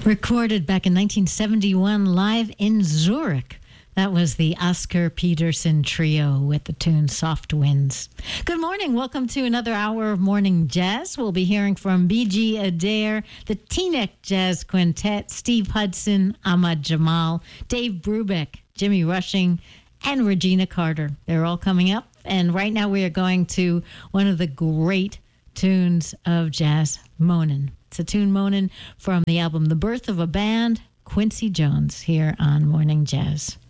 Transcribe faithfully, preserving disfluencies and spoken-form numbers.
Recorded back in nineteen seventy-one live in Zurich. That was the Oscar Peterson Trio with the tune Soft Winds. Good morning. Welcome to another hour of Morning Jazz. We'll be hearing from B G Adair, the Teaneck Jazz Quintet, Steve Hudson, Ahmad Jamal, Dave Brubeck, Jimmy Rushing, and Regina Carter. They're all coming up. And right now we are going to one of the great tunes of jazz, Moanin'. It's a tune, Moanin', from the album The Birth of a Band, Quincy Jones, here on Morning Jazz.